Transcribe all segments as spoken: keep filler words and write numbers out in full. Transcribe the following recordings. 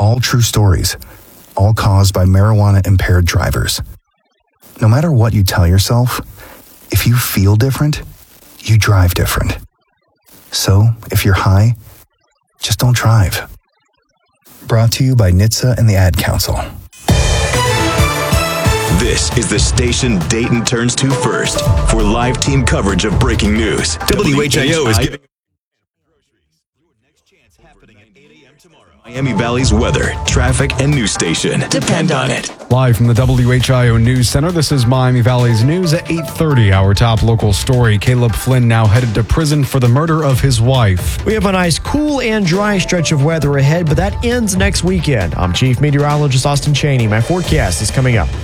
All true stories, all caused by marijuana-impaired drivers. No matter what you tell yourself, if you feel different, you drive different. So, if you're high, just don't drive. Brought to you by N H T S A and the Ad Council. This is the station Dayton turns to first for live team coverage of breaking news. W H I O is giving your next chance happening at eight a.m. tomorrow. Miami Valley's weather, traffic, and news station. Depend on it. Live from the W H I O News Center, this is Miami Valley's news at eight thirty. Our top local story, Caleb Flynn now headed to prison for the murder of his wife. We have a nice cool and dry stretch of weather ahead, but that ends next weekend. I'm Chief Meteorologist Austin Cheney. My forecast is coming up.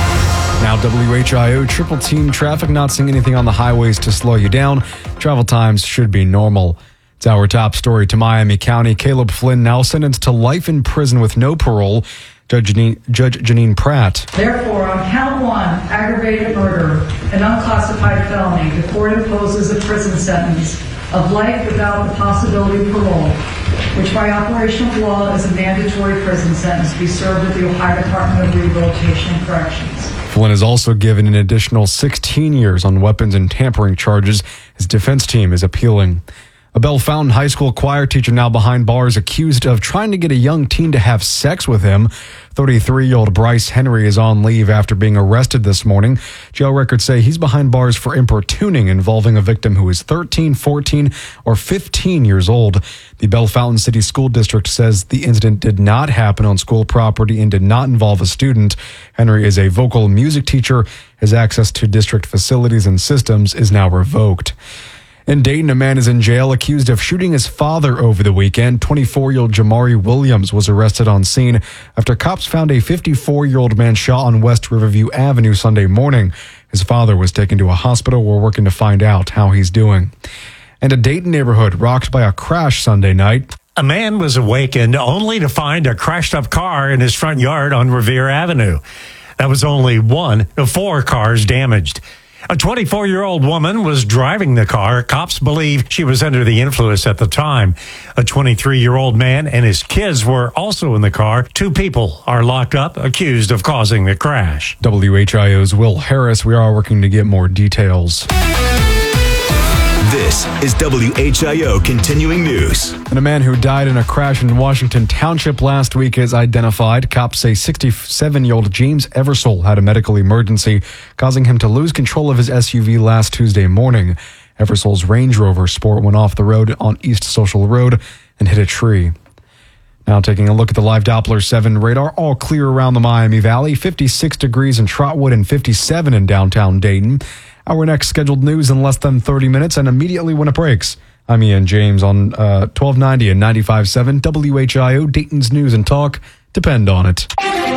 Now W H I O triple team traffic, not seeing anything on the highways to slow you down. Travel times should be normal. It's our top story to Miami County. Caleb Flynn now sentenced to life in prison with no parole. Judge Janine, Judge Janine Pratt. Therefore, on count one, aggravated murder, an unclassified felony, the court imposes a prison sentence of life without the possibility of parole, which by operation of law is a mandatory prison sentence to be served at the Ohio Department of Rehabilitation and Corrections. Flynn is also given an additional sixteen years on weapons and tampering charges. His defense team is appealing. A Bell Fountain High School choir teacher now behind bars accused of trying to get a young teen to have sex with him. thirty-three-year-old Bryce Henry is on leave after being arrested this morning. Jail records say he's behind bars for importuning involving a victim who is thirteen, fourteen, or fifteen years old. The Bell Fountain City School District says the incident did not happen on school property and did not involve a student. Henry is a vocal music teacher. His access to district facilities and systems is now revoked. In Dayton, a man is in jail accused of shooting his father over the weekend. twenty-four-year-old Jamari Williams was arrested on scene after cops found a fifty-four-year-old man shot on West Riverview Avenue Sunday morning. His father was taken to a hospital. We're working to find out how he's doing. And a Dayton neighborhood rocked by a crash Sunday night. A man was awakened only to find a crashed-up car in his front yard on Revere Avenue. That was only one of four cars damaged. A twenty-four-year-old woman was driving the car. Cops believe she was under the influence at the time. A twenty-three-year-old man and his kids were also in the car. Two people are locked up, accused of causing the crash. W H I O's Will Harris. We are working to get more details. This is W H I O Continuing News. And a man who died in a crash in Washington Township last week is identified. Cops say sixty-seven-year-old James Eversole had a medical emergency, causing him to lose control of his S U V last Tuesday morning. Eversole's Range Rover Sport went off the road on East Social Road and hit a tree. Now taking a look at the live Doppler seven radar, all clear around the Miami Valley, fifty-six degrees in Trotwood and fifty-seven in downtown Dayton. Our next scheduled news in less than thirty minutes and immediately when it breaks. I'm Ian James on uh, twelve ninety and ninety-five point seven W H I O, Dayton's News and Talk. Depend on it.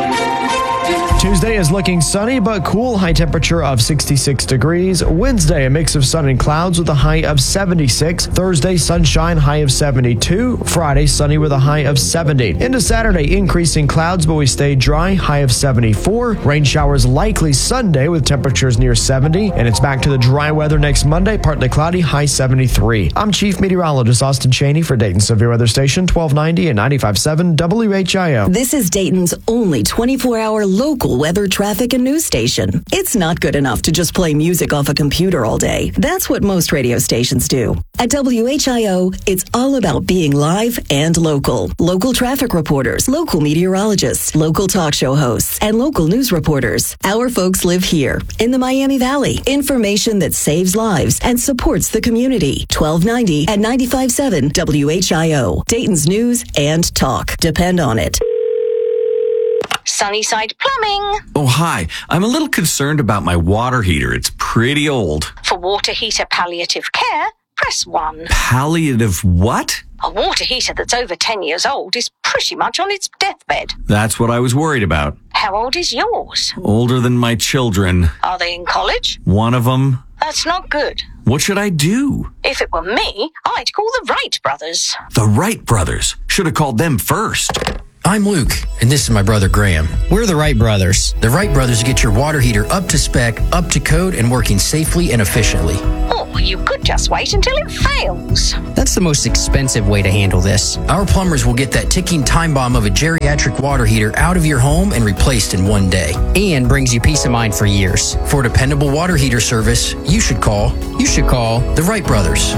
Tuesday is looking sunny but cool, high temperature of sixty-six degrees. Wednesday, a mix of sun and clouds with a high of seventy-six. Thursday, sunshine, high of seventy-two. Friday, sunny with a high of seventy. Into Saturday, increasing clouds, but we stay dry, high of seventy-four. Rain showers likely Sunday with temperatures near seventy. And it's back to the dry weather next Monday, partly cloudy, high seventy-three. I'm Chief Meteorologist Austin Cheney for Dayton Severe Weather Station, twelve ninety and ninety-five point seven W H I O. This is Dayton's only twenty-four hour local weather, traffic, and news station. It's not good enough to just play music off a computer all day. That's what most radio stations do. At W H I O, it's all about being live and local. Local traffic reporters, local meteorologists, local talk show hosts, and local news reporters. Our folks live here in the Miami Valley. Information that saves lives and supports the community. twelve ninety and ninety-five point seven W H I O. Dayton's News and Talk. Depend on it. Sunnyside Plumbing. Oh, hi. I'm a little concerned about my water heater. It's pretty old. For water heater palliative care, press one. Palliative what? A water heater that's over ten years old is pretty much on its deathbed. That's what I was worried about. How old is yours? Older than my children. Are they in college? One of them. That's not good. What should I do? If it were me, I'd call the Wright brothers. The Wright brothers? Should have called them first. I'm Luke, and this is my brother Graham. We're the Wright Brothers. The Wright Brothers get your water heater up to spec, up to code, and working safely and efficiently. Or you could just wait until it fails. That's the most expensive way to handle this. Our plumbers will get that ticking time bomb of a geriatric water heater out of your home and replaced in one day. And brings you peace of mind for years. For dependable water heater service, you should call, you should call the Wright Brothers.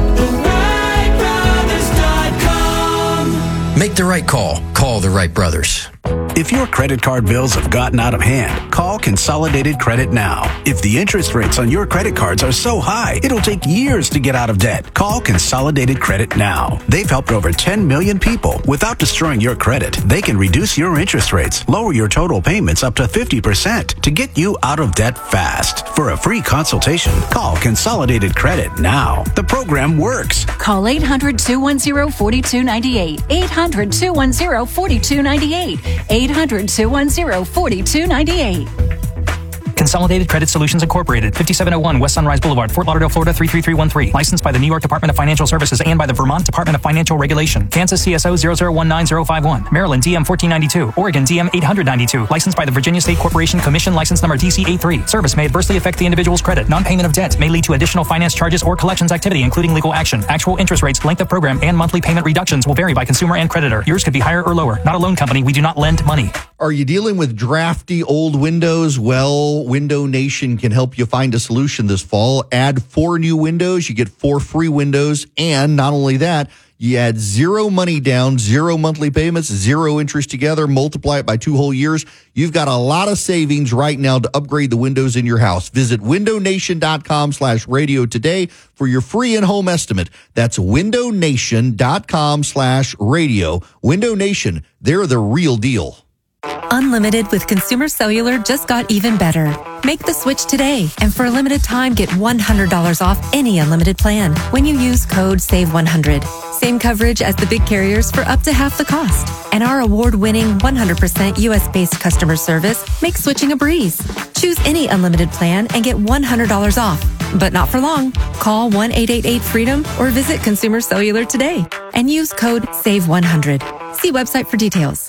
Make the right call. Call the Wright Brothers. If your credit card bills have gotten out of hand, call Consolidated Credit now. If the interest rates on your credit cards are so high, it'll take years to get out of debt. Call Consolidated Credit now. They've helped over ten million people without destroying your credit. They can reduce your interest rates, lower your total payments up to fifty percent to get you out of debt fast. For a free consultation, call Consolidated Credit now. The program works. Call eight hundred, two one zero, four two nine eight. eight hundred, two one zero, four two nine eight. eight hundred, two one zero, four two nine eight. Consolidated Credit Solutions Incorporated, fifty-seven oh one West Sunrise Boulevard, Fort Lauderdale, Florida three three three one three. Licensed by the New York Department of Financial Services and by the Vermont Department of Financial Regulation. Kansas C S O zero zero one nine zero five one. Maryland D M fourteen ninety-two. Oregon D M eight hundred ninety-two. Licensed by the Virginia State Corporation Commission License Number D C eighty-three. Service may adversely affect the individual's credit. Non-payment of debt may lead to additional finance charges or collections activity, including legal action. Actual interest rates, length of program, and monthly payment reductions will vary by consumer and creditor. Yours could be higher or lower. Not a loan company. We do not lend money. Are you dealing with drafty old windows? Well, Window Nation can help you find a solution this fall. Add four new windows, you get four free windows, and not only that, you add zero money down, zero monthly payments, zero interest together, multiply it by two whole years. You've got a lot of savings right now to upgrade the windows in your house. Visit windownation.com slash radio today for your free in-home estimate. That's windownation.com slash radio. Window Nation, they're the real deal. Unlimited with Consumer Cellular just got even better. Make the switch today, and for a limited time, get one hundred dollars off any unlimited plan when you use code save one hundred. Same coverage as the big carriers for up to half the cost. And our award-winning one hundred percent U S-based customer service makes switching a breeze. Choose any unlimited plan and get one hundred dollars off. But not for long. Call one eight eight eight freedom or visit Consumer Cellular today and use code save one hundred. See website for details.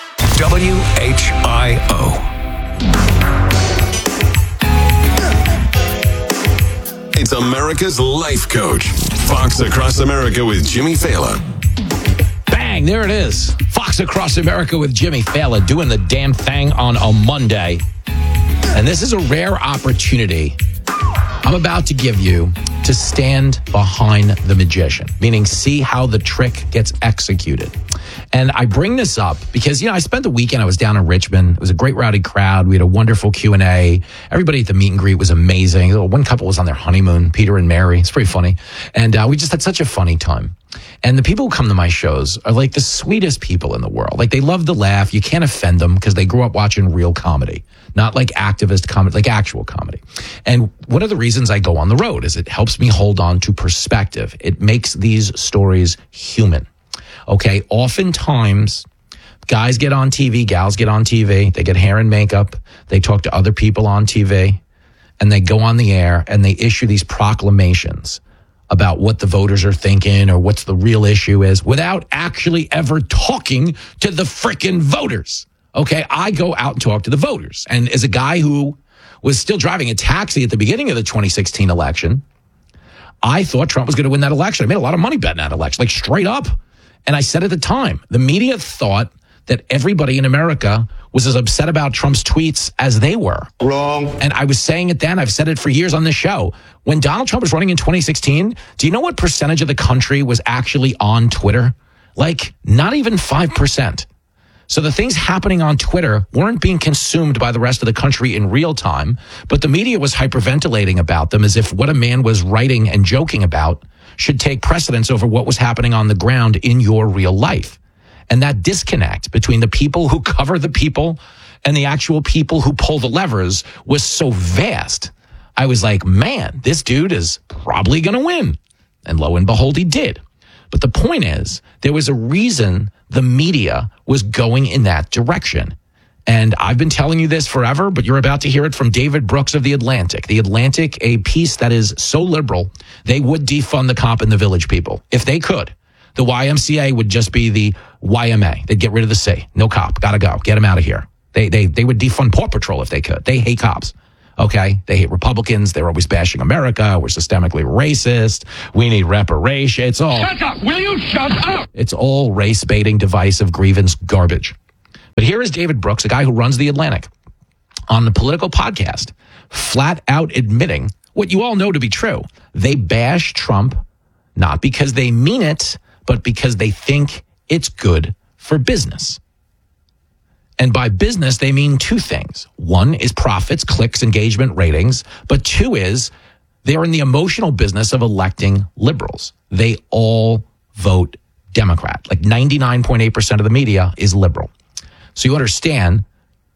W H I O. It's America's Life Coach. Fox Across America with Jimmy Fallon. Bang, there it is. Fox Across America with Jimmy Fallon doing the damn thing on a Monday. And this is a rare opportunity I'm about to give you to stand behind the magician, meaning see how the trick gets executed. And I bring this up because, you know, I spent the weekend, I was down in Richmond. It was a great rowdy crowd. We had a wonderful Q and A. Everybody at the meet and greet was amazing. One couple was on their honeymoon, Peter and Mary. It's pretty funny. And uh, we just had such a funny time. And the people who come to my shows are like the sweetest people in the world. Like, they love to laugh. You can't offend them because they grew up watching real comedy, not like activist comedy, like actual comedy. And one of the reasons I go on the road is it helps me hold on to perspective. It makes these stories human. Okay, oftentimes guys get on T V, gals get on T V, they get hair and makeup, they talk to other people on T V, and they go on the air and they issue these proclamations about what the voters are thinking or what's the real issue is without actually ever talking to the frickin' voters. Okay, I go out and talk to the voters. And as a guy who was still driving a taxi at the beginning of the twenty sixteen election, I thought Trump was going to win that election. I made a lot of money betting that election, like straight up. And I said at the time, the media thought that everybody in America was as upset about Trump's tweets as they were. Wrong. And I was saying it then. I've said it for years on this show. When Donald Trump was running in twenty sixteen, do you know what percentage of the country was actually on Twitter? Like, not even five percent. So the things happening on Twitter weren't being consumed by the rest of the country in real time, but the media was hyperventilating about them as if what a man was writing and joking about should take precedence over what was happening on the ground in your real life. And that disconnect between the people who cover the people and the actual people who pull the levers was so vast. I was like, man, this dude is probably going to win. And lo and behold, he did. But the point is, there was a reason the media was going in that direction. And I've been telling you this forever, but you're about to hear it from David Brooks of The Atlantic. The Atlantic, a piece that is so liberal, they would defund the cop and the Village People if they could. The Y M C A would just be the Y M A. They'd get rid of the C. No cop. Gotta go. Get them out of here. They, they, they would defund Paw Patrol if they could. They hate cops. Okay? They hate Republicans. They're always bashing America. We're systemically racist. We need reparation. It's all... Shut up! Will you shut up? It's all race-baiting, divisive, grievance garbage. But here is David Brooks, a guy who runs The Atlantic, on the Political podcast, flat out admitting what you all know to be true. They bash Trump not because they mean it, but because they think it's good for business. And by business, they mean two things. One is profits, clicks, engagement, ratings. But two is they're in the emotional business of electing liberals. They all vote Democrat. Like ninety-nine point eight percent of the media is liberal. So you understand,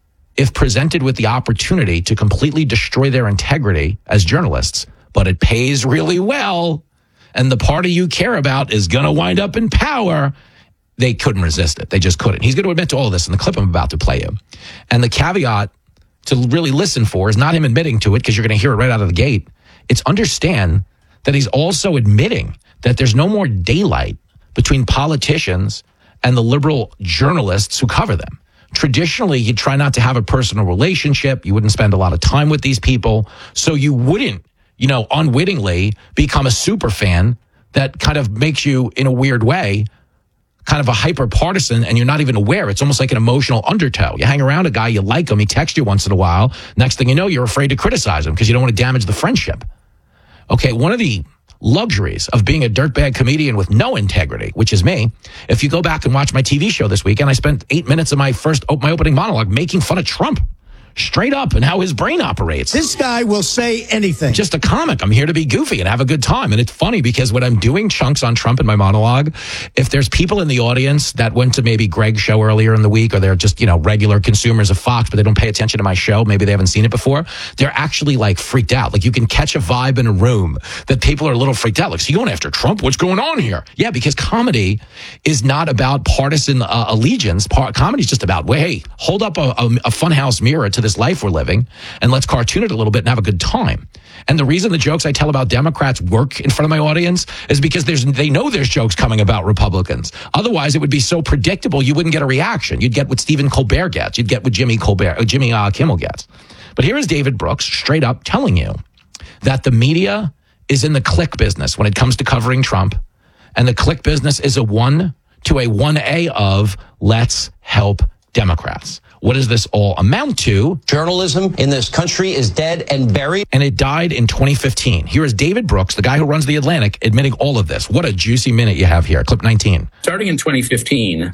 if presented with the opportunity to completely destroy their integrity as journalists, but it pays really well, and the party you care about is going to wind up in power, they couldn't resist it. They just couldn't. He's going to admit to all of this in the clip I'm about to play you. And the caveat to really listen for is not him admitting to it, because you're going to hear it right out of the gate. It's understand that he's also admitting that there's no more daylight between politicians and the liberal journalists who cover them. Traditionally, you try not to have a personal relationship. You wouldn't spend a lot of time with these people. So you wouldn't, you know, unwittingly become a super fan that kind of makes you, in a weird way, kind of a hyper partisan, and you're not even aware. It's almost like an emotional undertow. You hang around a guy, you like him, he texts you once in a while. Next thing you know, you're afraid to criticize him because you don't want to damage the friendship. Okay, one of the luxuries of being a dirtbag comedian with no integrity, which is me, if you go back and watch my T V show this weekend, I spent eight minutes of my first my opening monologue making fun of Trump. Straight up, and how his brain operates. This guy will say anything. Just a comic. I'm here to be goofy and have a good time. And it's funny because when I'm doing chunks on Trump in my monologue, if there's people in the audience that went to maybe Greg's show earlier in the week, or they're just, you know, regular consumers of Fox, but they don't pay attention to my show, maybe they haven't seen it before, they're actually like freaked out. Like you can catch a vibe in a room that people are a little freaked out. Like, so you going after Trump? What's going on here? Yeah, because comedy is not about partisan uh, allegiance. Par- comedy is just about, well, hey, hold up a, a, a funhouse mirror to this life we're living, and let's cartoon it a little bit and have a good time. And the reason the jokes I tell about Democrats work in front of my audience is because there's they know there's jokes coming about Republicans. Otherwise, it would be so predictable you wouldn't get a reaction. You'd get what Stephen Colbert gets. You'd get what Jimmy Colbert, uh, Jimmy uh, Kimmel gets. But here is David Brooks straight up telling you that the media is in the click business when it comes to covering Trump, and the click business is a one to a one A of let's help Democrats. What does this all amount to? Journalism in this country is dead and buried. And it died in twenty fifteen. Here is David Brooks, the guy who runs The Atlantic, admitting all of this. What a juicy minute you have here. Clip nineteen. Starting in twenty fifteen,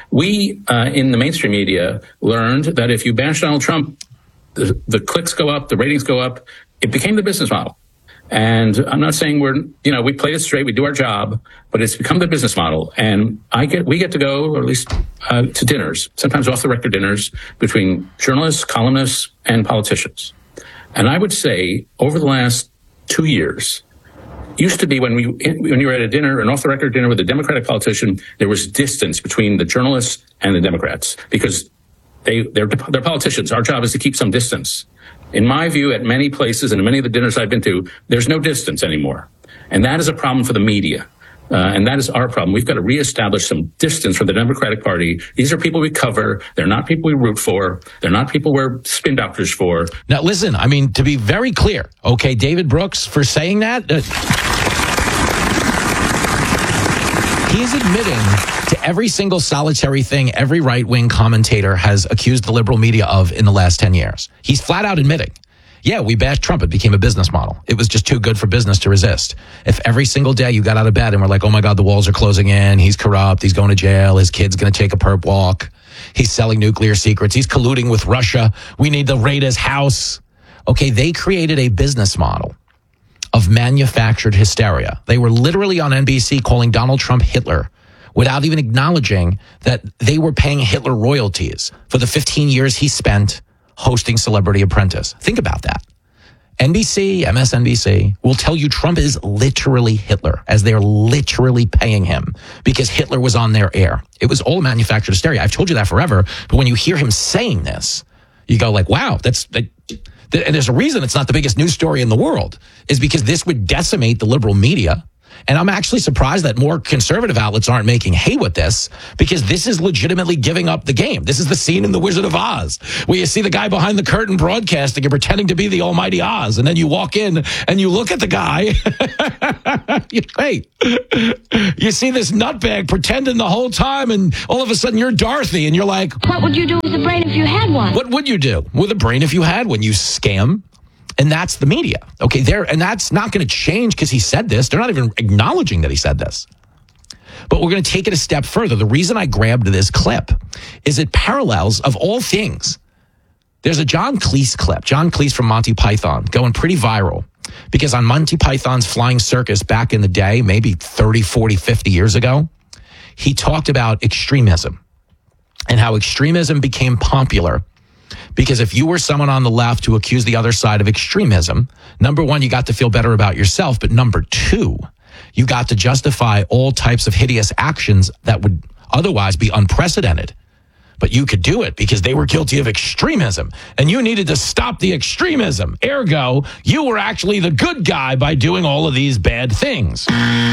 we uh, in the mainstream media learned that if you bash Donald Trump, the, the clicks go up, the ratings go up. It became the business model. And I'm not saying we're, you know, we play it straight, we do our job, but it's become the business model. And I get, we get to go, or at least uh, to dinners, sometimes off the record dinners between journalists, columnists, and politicians. And I would say over the last two years, used to be when we, when you were at a dinner, an off the record dinner with a Democratic politician, there was distance between the journalists and the Democrats because they, they're, they're politicians. Our job is to keep some distance. In my view, at many places and in many of the dinners I've been to, there's no distance anymore. And that is a problem for the media. Uh, and that is our problem. We've got to reestablish some distance from the Democratic Party. These are people we cover. They're not people we root for. They're not people we're spin doctors for. Now, listen, I mean, to be very clear, okay, David Brooks, for saying that, uh, he is admitting to every single solitary thing every right-wing commentator has accused the liberal media of in the last ten years. He's flat out admitting, yeah, we bashed Trump. It became a business model. It was just too good for business to resist. If every single day you got out of bed and were like, oh my God, the walls are closing in, he's corrupt, he's going to jail, his kid's going to take a perp walk, he's selling nuclear secrets, he's colluding with Russia, we need to raid his house. Okay, they created a business model of manufactured hysteria. They were literally on N B C calling Donald Trump Hitler without even acknowledging that they were paying Hitler royalties for the fifteen years he spent hosting Celebrity Apprentice. Think about that. N B C, M S N B C will tell you Trump is literally Hitler, as they're literally paying him because Hitler was on their air. It was all manufactured hysteria. I've told you that forever, but when you hear him saying this, you go like, wow, that's... That, and there's a reason it's not the biggest news story in the world, is because this would decimate the liberal media. And I'm actually surprised that more conservative outlets aren't making hay with this, because this is legitimately giving up the game. This is the scene in The Wizard of Oz where you see the guy behind the curtain broadcasting and pretending to be the almighty Oz. And then you walk in and you look at the guy. you, hey, you see this nutbag pretending the whole time, and all of a sudden you're Dorothy and you're like, what would you do with a brain if you had one? What would you do with a brain if you had one? You scam. And that's the media. Okay, there, and that's not going to change because he said this. They're not even acknowledging that he said this. But we're going to take it a step further. The reason I grabbed this clip is it parallels, of all things, there's a John Cleese clip, John Cleese from Monty Python, going pretty viral. Because on Monty Python's Flying Circus back in the day, maybe thirty, forty, fifty years ago, he talked about extremism and how extremism became popular. Because if you were someone on the left who accused the other side of extremism, number one, you got to feel better about yourself. But number two, you got to justify all types of hideous actions that would otherwise be unprecedented. But you could do it because they were guilty of extremism. And you needed to stop the extremism. Ergo, you were actually the good guy by doing all of these bad things.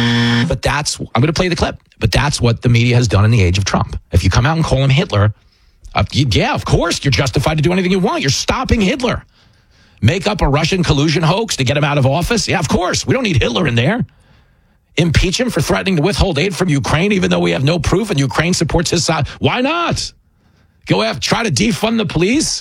But that's, I'm going to play the clip. But that's what the media has done in the age of Trump. If you come out and call him Hitler, Uh, yeah, of course, you're justified to do anything you want. You're stopping Hitler. Make up a Russian collusion hoax to get him out of office? Yeah, of course. We don't need Hitler in there. Impeach him for threatening to withhold aid from Ukraine, even though we have no proof and Ukraine supports his side. Why not? Go after, try to defund the police?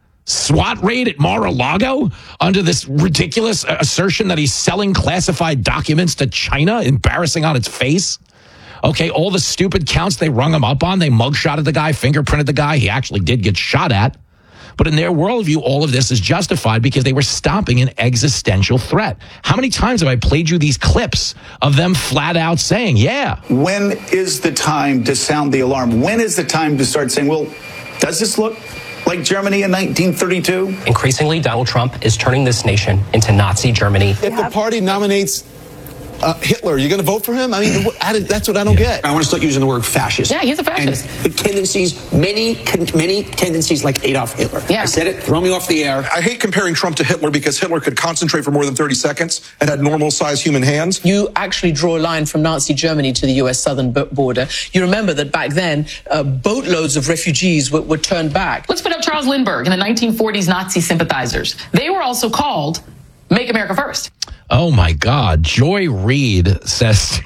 SWAT raid at Mar-a-Lago under this ridiculous assertion that he's selling classified documents to China, embarrassing on its face? Okay, all the stupid counts they rung him up on, they mugshotted the guy, fingerprinted the guy. He actually did get shot at. But in their worldview, all of this is justified because they were stopping an existential threat. How many times have I played you these clips of them flat out saying, yeah. When is the time to sound the alarm? When is the time to start saying, well, does this look like Germany in nineteen thirty-two? Increasingly, Donald Trump is turning this nation into Nazi Germany. If the party nominates Uh, Hitler, you're going to vote for him? I mean, what, I, that's what I don't get. I want to start using the word fascist. Yeah, he's a fascist. And tendencies, many, many tendencies like Adolf Hitler. Yeah. I said it, throw me off the air. I hate comparing Trump to Hitler because Hitler could concentrate for more than thirty seconds and had normal-sized human hands. You actually draw a line from Nazi Germany to the U S southern border. You remember that back then, uh, boatloads of refugees were, were turned back. Let's put up Charles Lindbergh and the nineteen forties Nazi sympathizers. They were also called Make America First. Oh, my God. Joy Reid says...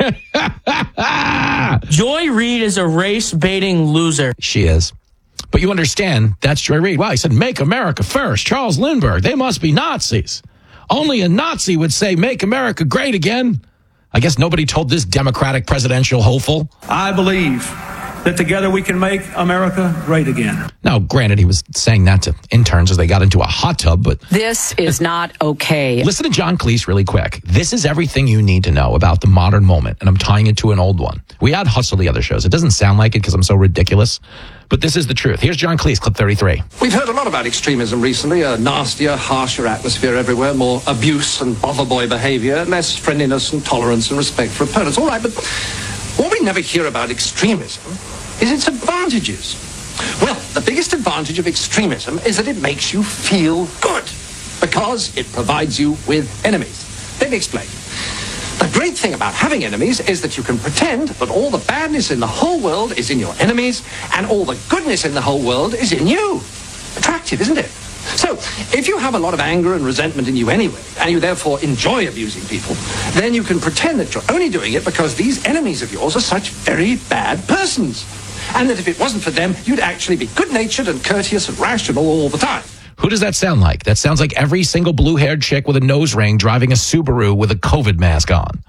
Joy Reid is a race-baiting loser. She is. But you understand, that's Joy Reid. Wow, he said, Make America First. Charles Lindbergh, they must be Nazis. Only a Nazi would say, Make America Great Again. I guess nobody told this Democratic presidential hopeful. I believe that together we can make America great again. Now, granted, he was saying that to interns as they got into a hot tub, but... This is not okay. Listen to John Cleese really quick. This is everything you need to know about the modern moment, and I'm tying it to an old one. We had Hustle the other shows. It doesn't sound like it because I'm so ridiculous, but this is the truth. Here's John Cleese, clip thirty-three. We've heard a lot about extremism recently, a nastier, harsher atmosphere everywhere, more abuse and bother boy behavior, less friendliness and tolerance and respect for opponents. All right, but what we never hear about extremism is its advantages. Well, the biggest advantage of extremism is that it makes you feel good because it provides you with enemies. Let me explain. The great thing about having enemies is that you can pretend that all the badness in the whole world is in your enemies and all the goodness in the whole world is in you. Attractive, isn't it? So, if you have a lot of anger and resentment in you anyway, and you therefore enjoy abusing people, then you can pretend that you're only doing it because these enemies of yours are such very bad persons. And that if it wasn't for them, you'd actually be good-natured and courteous and rational all the time. Who does that sound like? That sounds like every single blue-haired chick with a nose ring driving a Subaru with a COVID mask on.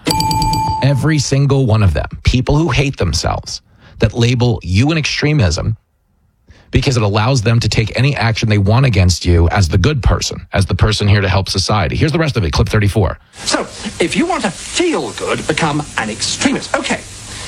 Every single one of them. People who hate themselves, that label you an extremism because it allows them to take any action they want against you as the good person, as the person here to help society. Here's the rest of it, clip thirty-four. So, if you want to feel good, become an extremist. Okay.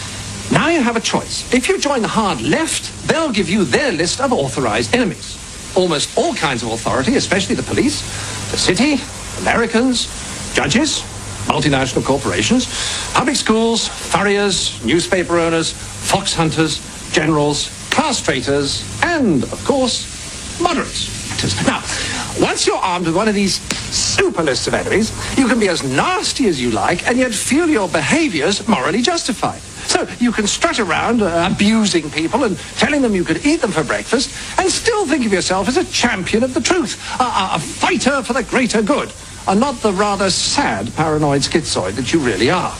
Now you have a choice. If you join the hard left, they'll give you their list of authorized enemies. Almost all kinds of authority, especially the police, the city, Americans, judges, multinational corporations, public schools, furriers, newspaper owners, fox hunters, generals, castrators, and, of course, moderates. Now, once you're armed with one of these super lists of enemies, you can be as nasty as you like and yet feel your behaviors morally justified. So you can strut around uh, abusing people and telling them you could eat them for breakfast and still think of yourself as a champion of the truth, a, a, a fighter for the greater good, and not the rather sad paranoid schizoid that you really are.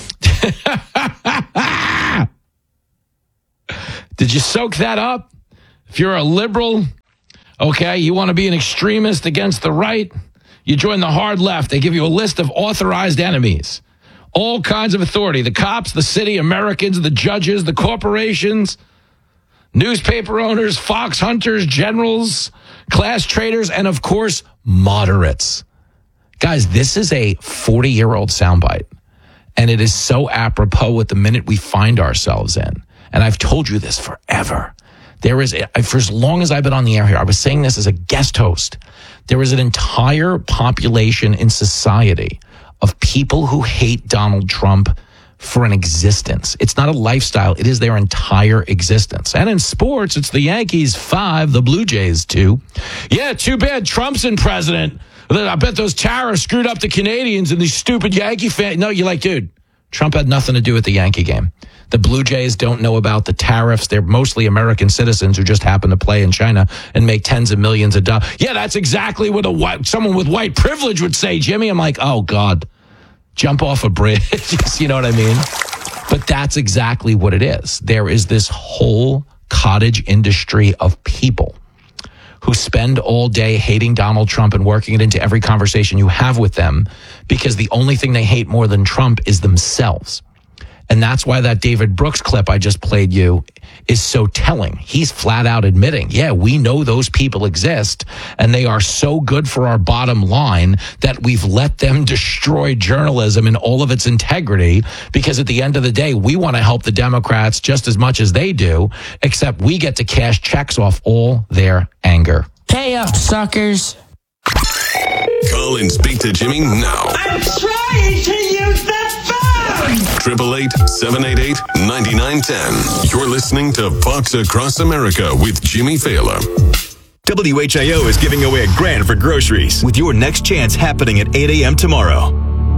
Did you soak that up? If you're a liberal, okay, you want to be an extremist against the right, you join the hard left. They give you a list of authorized enemies. All kinds of authority. The cops, the city, Americans, the judges, the corporations, newspaper owners, fox hunters, generals, class traders, and of course, moderates. Guys, this is a forty-year-old soundbite, and it is so apropos with the minute we find ourselves in. And I've told you this forever. There is, for as long as I've been on the air here, I was saying this as a guest host, there is an entire population in society of people who hate Donald Trump for an existence. It's not a lifestyle. It is their entire existence. And in sports, it's the Yankees five, the Blue Jays two. Yeah, too bad Trump's in president. I bet those tariffs screwed up the Canadians and these stupid Yankee fans. No, you're like, dude, Trump had nothing to do with the Yankee game. The Blue Jays don't know about the tariffs. They're mostly American citizens who just happen to play in China and make tens of millions of dollars. Yeah, that's exactly what a white, someone with white privilege would say, Jimmy. I'm like, oh, God, jump off a bridge. You know what I mean? But that's exactly what it is. There is this whole cottage industry of people who spend all day hating Donald Trump and working it into every conversation you have with them because the only thing they hate more than Trump is themselves. And that's why that David Brooks clip I just played you is so telling. He's flat out admitting, yeah, we know those people exist, and they are so good for our bottom line that we've let them destroy journalism in all of its integrity, because at the end of the day, we want to help the Democrats just as much as they do, except we get to cash checks off all their anger. Pay up, suckers. Call and speak to Jimmy now. I'm trying to use the phone. Triple eight seven eight eight ninety nine ten. You're listening to Fox Across America with Jimmy Fallon. W H I O is giving away a grand for groceries with your next chance happening at eight a.m. tomorrow.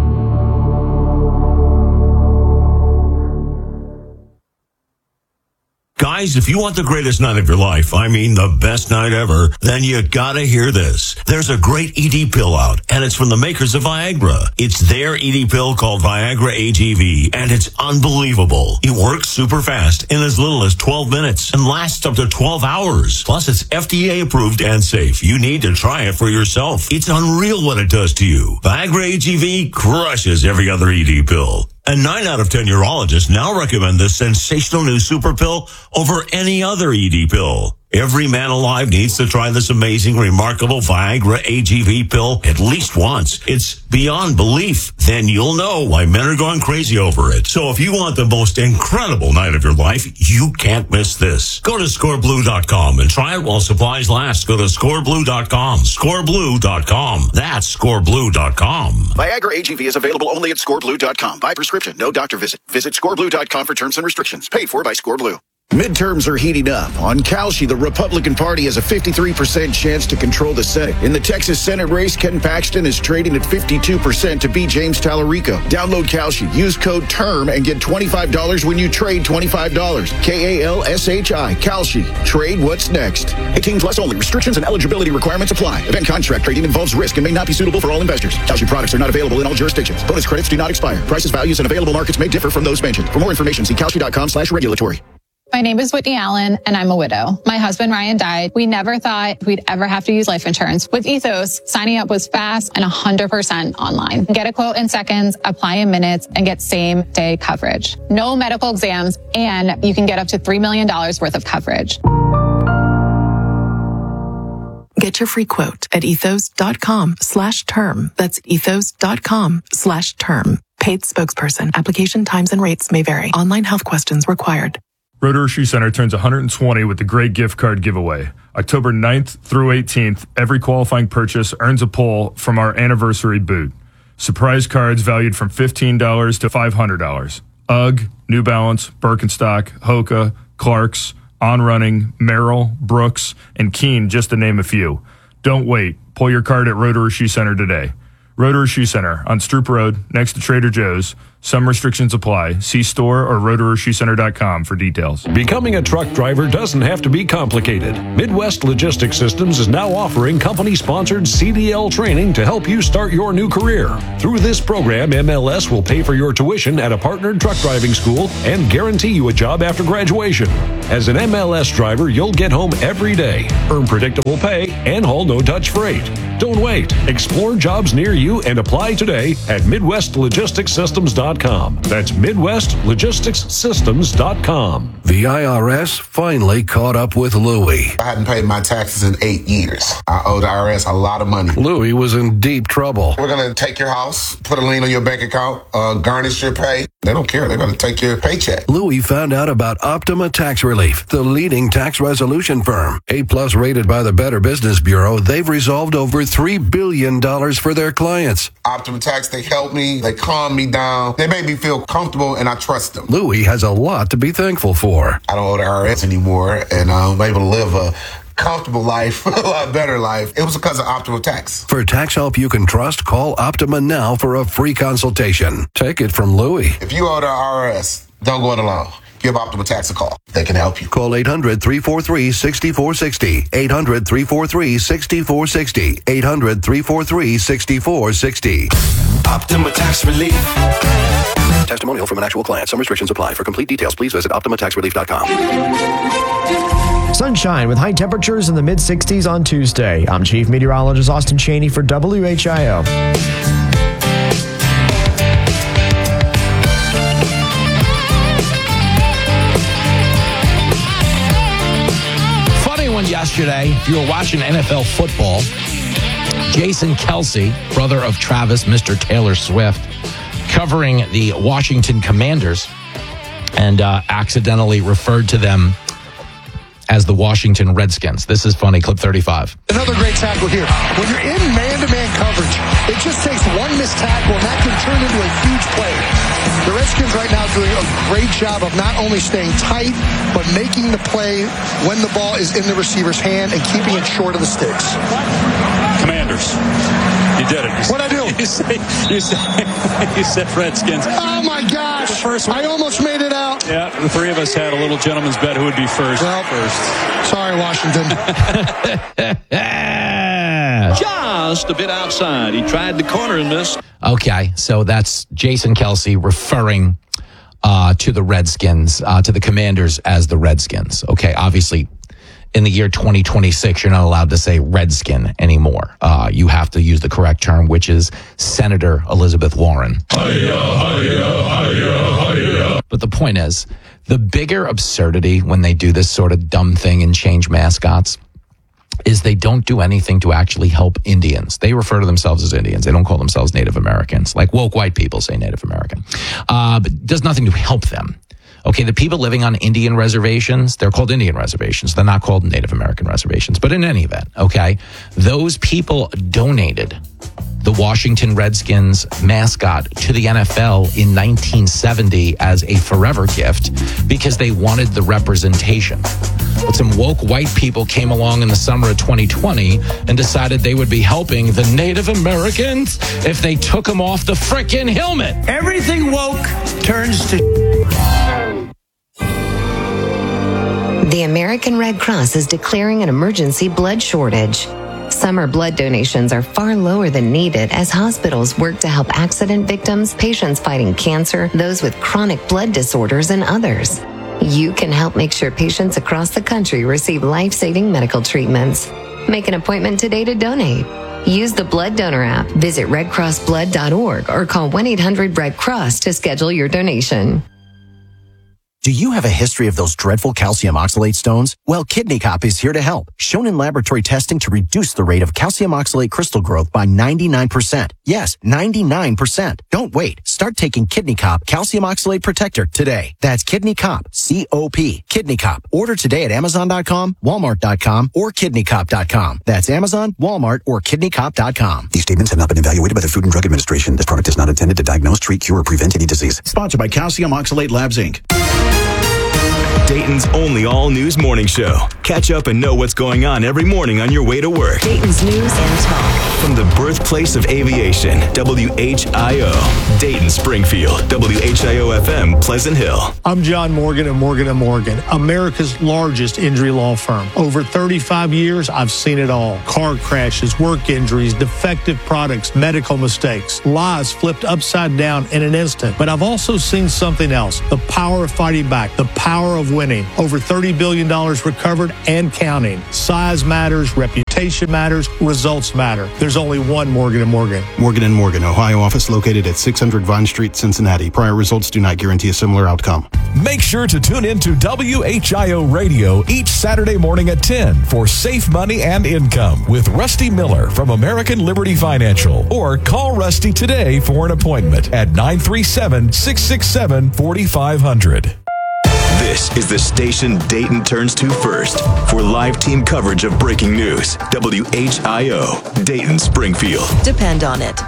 Guys, if you want the greatest night of your life, I mean the best night ever, then you gotta hear this. There's a great E D pill out, and it's from the makers of Viagra. It's their E D pill called Viagra A G V, and it's unbelievable. It works super fast in as little as twelve minutes and lasts up to twelve hours. Plus, it's F D A approved and safe. You need to try it for yourself. It's unreal what it does to you. Viagra A G V crushes every other E D pill. And nine out of ten urologists now recommend this sensational new super pill over any other E D pill. Every man alive needs to try this amazing, remarkable Viagra A G V pill at least once. It's beyond belief. Then you'll know why men are going crazy over it. So if you want the most incredible night of your life, you can't miss this. Go to score blue dot com and try it while supplies last. Go to score blue dot com. score blue dot com. That's score blue dot com. Viagra A G V is available only at score blue dot com. By prescription, no doctor visit. Visit score blue dot com for terms and restrictions. Paid for by ScoreBlue. Midterms are heating up. On Kalshi, the Republican Party has a fifty-three percent chance to control the Senate. In the Texas Senate race, Ken Paxton is trading at fifty-two percent to beat James Tallarico. Download Kalshi. Use code TERM and get twenty-five dollars when you trade twenty-five dollars. K A L S H I. Kalshi. Trade what's next. eighteen plus only. Restrictions and eligibility requirements apply. Event contract trading involves risk and may not be suitable for all investors. Kalshi products are not available in all jurisdictions. Bonus credits do not expire. Prices, values, and available markets may differ from those mentioned. For more information, see kalshi dot com slash regulatory. My name is Whitney Allen, and I'm a widow. My husband, Ryan, died. We never thought we'd ever have to use life insurance. With Ethos, signing up was fast and one hundred percent online. Get a quote in seconds, apply in minutes, and get same-day coverage. No medical exams, and you can get up to three million dollars worth of coverage. Get your free quote at ethos dot com slash term. That's ethos dot com slash term. Paid spokesperson. Application times and rates may vary. Online health questions required. Rotorua Shoe Center turns one hundred twenty with the Great Gift Card Giveaway. October ninth through eighteenth, every qualifying purchase earns a pull from our anniversary boot. Surprise cards valued from fifteen dollars to five hundred dollars. UGG, New Balance, Birkenstock, Hoka, Clarks, On Running, Merrill, Brooks, and Keen, just to name a few. Don't wait. Pull your card at Rotorua Shoe Center today. Rotorua Shoe Center on Stroop Road next to Trader Joe's. Some restrictions apply. See store or rotorua shoe center dot com for details. Becoming a truck driver doesn't have to be complicated. Midwest Logistics Systems is now offering company-sponsored C D L training to help you start your new career. Through this program, M L S will pay for your tuition at a partnered truck driving school and guarantee you a job after graduation. As an M L S driver, you'll get home every day, earn predictable pay, and haul no-touch freight. Don't wait. Explore jobs near you and apply today at midwest logistics systems dot com. That's midwest logistics systems dot com. The I R S finally caught up with Louie. I hadn't paid my taxes in eight years. I owed the I R S a lot of money. Louie was in deep trouble. We're going to take your house, put a lien on your bank account, uh, garnish your pay. They don't care. They're going to take your paycheck. Louie found out about Optima Tax Relief, the leading tax resolution firm. A-plus rated by the Better Business Bureau, they've resolved over three billion dollars for their clients. Optima Tax, they help me. They calm me down. They make me feel comfortable, and I trust them. Louie has a lot to be thankful for. I don't owe the I R S anymore, and I'm able to live a comfortable life, a lot better life. It was because of Optima Tax. For tax help you can trust, call Optima now for a free consultation. Take it from Louie. If you owe the I R S, don't go it alone. Give Optima Tax a call. They can help you. Call eight hundred, three four three, six four six zero. eight hundred, three four three, six four six zero. eight hundred, three four three, six four six zero. Optima Tax Relief. Testimonial from an actual client. Some restrictions apply. For complete details, please visit optima tax relief dot com. Sunshine with high temperatures in the mid sixties on Tuesday. I'm Chief Meteorologist Austin Cheney for W H I O. Funny one yesterday, if you were watching N F L football, Jason Kelce, brother of Travis, Mister Taylor Swift, covering the Washington Commanders and uh, accidentally referred to them as the Washington Redskins. This is funny. Clip thirty-five. Another great tackle here. When you're in man-to-man coverage, it just takes one missed tackle, and that can turn into a huge play. The Redskins right now doing a great job of not only staying tight, but making the play when the ball is in the receiver's hand and keeping it short of the sticks. Commanders. You did it. You What'd I do? You said, you said, you said Redskins. Oh, my gosh. The first one. I almost made it out. Yeah, the three of us had a little gentleman's bet who would be first. Well, first. Sorry, Washington. Just a bit outside. He tried the corner and missed. Okay, so that's Jason Kelce referring uh, to the Redskins, uh, to the Commanders as the Redskins. Okay, obviously, in the year twenty twenty-six, you're not allowed to say Redskin anymore. Uh, you have to use the correct term, which is Senator Elizabeth Warren. Hi-ya, hi-ya, hi-ya, hi-ya. But the point is, the bigger absurdity when they do this sort of dumb thing and change mascots is they don't do anything to actually help Indians. They refer to themselves as Indians. They don't call themselves Native Americans. Like woke white people say Native American. Uh, but does nothing to help them. Okay, the people living on Indian reservations, they're called Indian reservations. They're not called Native American reservations. But in any event, okay, those people donated the Washington Redskins mascot to the N F L in nineteen seventy as a forever gift because they wanted the representation. But some woke white people came along in the summer of twenty twenty and decided they would be helping the Native Americans if they took them off the frickin' helmet. Everything woke turns to... The American Red Cross is declaring an emergency blood shortage. Summer blood donations are far lower than needed as hospitals work to help accident victims, patients fighting cancer, those with chronic blood disorders, and others. You can help make sure patients across the country receive life-saving medical treatments. Make an appointment today to donate. Use the Blood Donor app, visit red cross blood dot org, or call one eight hundred red cross to schedule your donation. Do you have a history of those dreadful calcium oxalate stones? Well, Kidney Cop is here to help. Shown in laboratory testing to reduce the rate of calcium oxalate crystal growth by ninety-nine percent. Yes, ninety-nine percent. Don't wait. Start taking Kidney Cop Calcium Oxalate Protector today. That's Kidney Cop, C O P. Kidney Cop. Order today at amazon dot com, walmart dot com, or kidney cop dot com. That's Amazon, Walmart, or kidney cop dot com. These statements have not been evaluated by the Food and Drug Administration. This product is not intended to diagnose, treat, cure, or prevent any disease. Sponsored by Calcium Oxalate Labs, Incorporated. Dayton's only all-news morning show. Catch up and know what's going on every morning on your way to work. Dayton's News and Talk. From the birthplace of aviation, W H I O. Dayton, Springfield, W H I O F M, Pleasant Hill. I'm John Morgan of Morgan and Morgan, America's largest injury law firm. Over thirty-five years, I've seen it all. Car crashes, work injuries, defective products, medical mistakes, lives flipped upside down in an instant. But I've also seen something else, the power of fighting back, the power of winning. Over thirty billion dollars recovered and counting. Size matters, reputation matters, results matter. There's only one Morgan and Morgan. Morgan and Morgan, Ohio office located at six hundred Vine Street, Cincinnati. Prior results do not guarantee a similar outcome. Make sure to tune in to W H I O Radio each Saturday morning at ten for Safe Money and Income with Rusty Miller from American Liberty Financial. Or call Rusty today for an appointment at nine three seven, six six seven, four five zero zero. This is the station Dayton turns to first for live team coverage of breaking news. W H I O, Dayton, Springfield. Depend on it.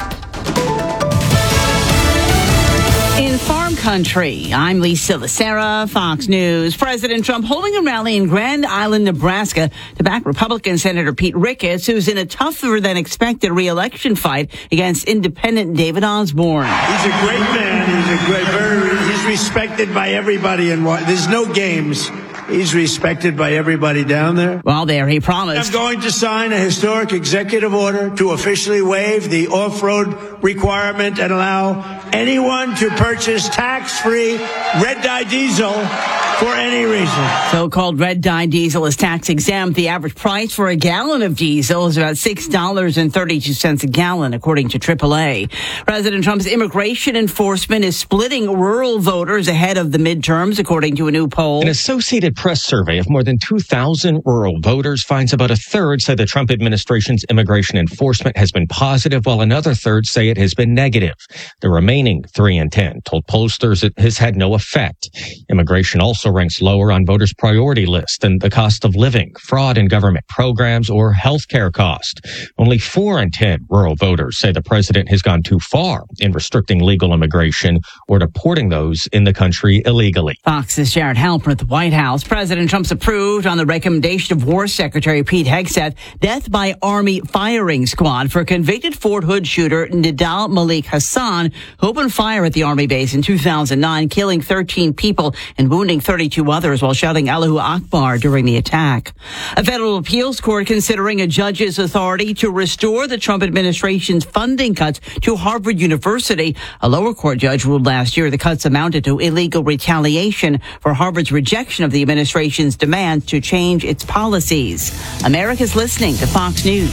In farm country, I'm Lisa Lacera, Fox News. President Trump holding a rally in Grand Island, Nebraska to back Republican Senator Pete Ricketts, who's in a tougher than expected re-election fight against independent David Osborne. He's a great man. He's a great, very, he's respected by everybody. And there's no games. He's respected by everybody down there. While there, he promised, I'm going to sign a historic executive order to officially waive the off-road requirement and allow anyone to purchase tax-free red dye diesel for any reason. So-called red dye diesel is tax exempt. The average price for a gallon of diesel is about six dollars and thirty-two cents a gallon, according to triple A. President Trump's immigration enforcement is splitting rural voters ahead of the midterms, according to a new poll. An Associated Press survey of more than two thousand rural voters finds about a third say the Trump administration's immigration enforcement has been positive, while another third say it has been negative. The remaining three in ten told pollsters it has had no effect. Immigration also ranks lower on voters' priority list than the cost of living, fraud in government programs, or health care cost. Only four in ten rural voters say the president has gone too far in restricting legal immigration or deporting those in the country illegally. Fox's Jared Halpern at the White House. President Trump's approved on the recommendation of War Secretary Pete Hegseth death by Army firing squad for convicted Fort Hood shooter Nidal Malik Hassan, who opened fire at the Army base in two thousand nine, killing thirteen people and wounding thirty-two others while shouting Allahu Akbar during the attack. A federal appeals court considering a judge's authority to restore the Trump administration's funding cuts to Harvard University. A lower court judge ruled last year the cuts amounted to illegal retaliation for Harvard's rejection of the administration's demand to change its policies. America's listening to Fox News.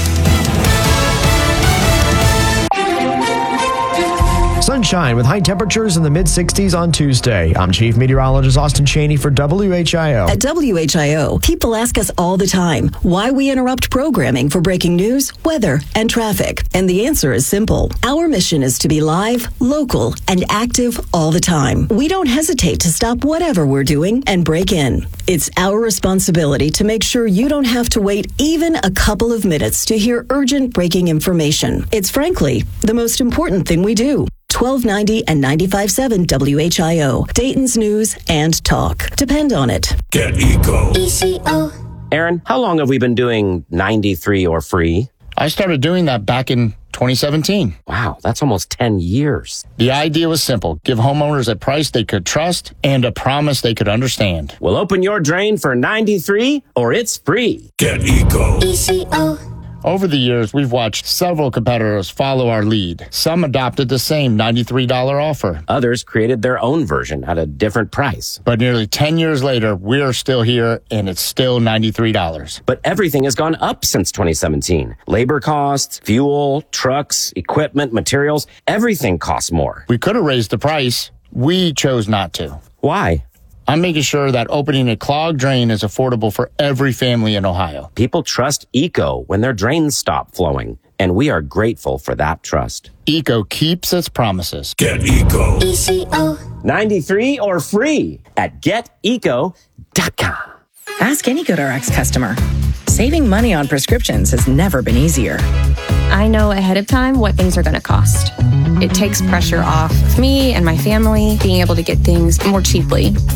Sunshine with high temperatures in the mid sixties on Tuesday. I'm Chief Meteorologist Austin Cheney for W H I O. At W H I O, people ask us all the time why we interrupt programming for breaking news, weather, and traffic. And the answer is simple. Our mission is to be live, local, and active all the time. We don't hesitate to stop whatever we're doing and break in. It's our responsibility to make sure you don't have to wait even a couple of minutes to hear urgent breaking information. It's frankly the most important thing we do. twelve ninety and ninety-five point seven W H I O, Dayton's News and Talk. Depend on it. Get Eco. E C O. Aaron, how long have we been doing ninety-three or free? I started doing that back in twenty seventeen. Wow, that's almost ten years. The idea was simple. Give homeowners a price they could trust and a promise they could understand. Well, open your drain for ninety-three or it's free. Get Eco. E C O. Over the years, we've watched several competitors follow our lead. Some adopted the same ninety-three dollars offer. Others created their own version at a different price. But nearly ten years later, we're still here, and it's still ninety-three dollars. But everything has gone up since twenty seventeen. Labor costs, fuel, trucks, equipment, materials, everything costs more. We could have raised the price. We chose not to. Why? I'm making sure that opening a clogged drain is affordable for every family in Ohio. People trust Eco when their drains stop flowing, and we are grateful for that trust. Eco keeps its promises. Get Eco. E C O. ninety-three or free at get eco dot com. Ask any GoodRx customer. Saving money on prescriptions has never been easier. I know ahead of time what things are going to cost. It takes pressure off of me and my family being able to get things more cheaply.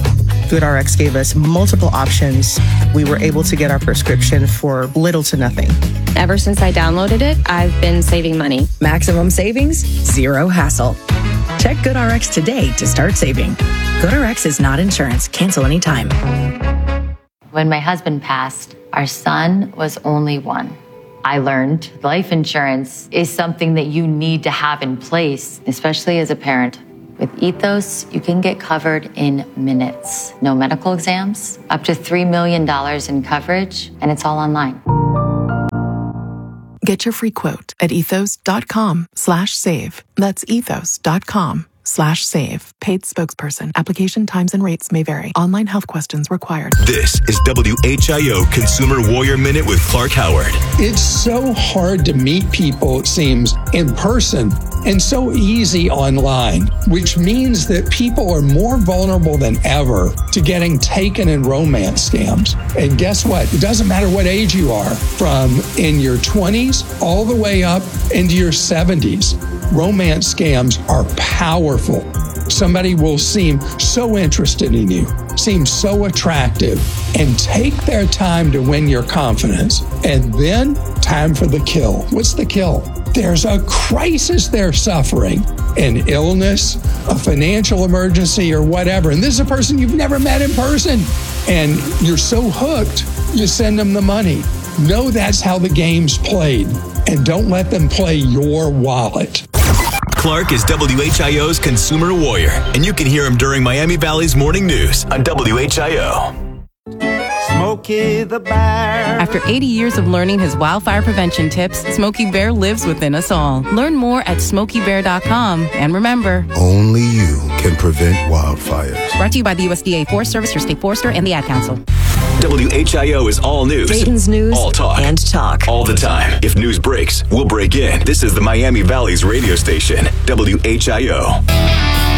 GoodRx gave us multiple options. We were able to get our prescription for little to nothing. Ever since I downloaded it, I've been saving money. Maximum savings, zero hassle. Check GoodRx today to start saving. GoodRx is not insurance. Cancel anytime. When my husband passed, our son was only one. I learned life insurance is something that you need to have in place, especially as a parent. With Ethos, you can get covered in minutes. No medical exams, up to three million dollars in coverage, and it's all online. Get your free quote at ethos.com slash save. That's ethos.com slash save. Paid spokesperson. Application times and rates may vary. Online health questions required. This is W H I O Consumer Warrior Minute with Clark Howard. It's so hard to meet people, it seems, in person and so easy online, which means that people are more vulnerable than ever to getting taken in romance scams. And guess what? It doesn't matter what age you are, from in your twenties all the way up into your seventies. Romance scams are powerful. Somebody will seem so interested in you, seem so attractive, and take their time to win your confidence. And then, time for the kill. What's the kill? There's a crisis they're suffering, an illness, a financial emergency, or whatever. And this is a person you've never met in person. And you're so hooked, you send them the money. Know that's how the game's played. And don't let them play your wallet. Clark is W H I O's Consumer Warrior, and you can hear him during Miami Valley's Morning News on W H I O. Smokey the Bear. After eighty years of learning his wildfire prevention tips, Smokey Bear lives within us all. Learn more at smokey bear dot com. And remember, only you can prevent wildfires. Brought to you by the U S D A Forest Service, your state forester, and the Ad Council. W H I O is all news. Dayton's news all talk. and talk. All the time. If news breaks, we'll break in. This is the Miami Valley's radio station, W H I O.